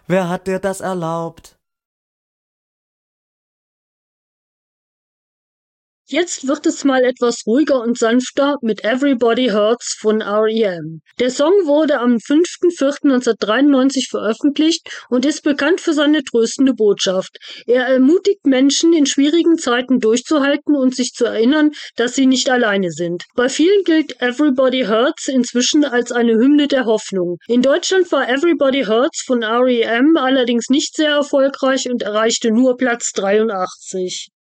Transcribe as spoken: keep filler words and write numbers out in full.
Wer hat dir das erlaubt? Jetzt wird es mal etwas ruhiger und sanfter mit Everybody Hurts von R E M. Der Song wurde am fünfter vierter neunzehnhundertdreiundneunzig veröffentlicht und ist bekannt für seine tröstende Botschaft. Er ermutigt Menschen, in schwierigen Zeiten durchzuhalten und sich zu erinnern, dass sie nicht alleine sind. Bei vielen gilt Everybody Hurts inzwischen als eine Hymne der Hoffnung. In Deutschland war Everybody Hurts von R E M allerdings nicht sehr erfolgreich und erreichte nur Platz dreiundachtzig.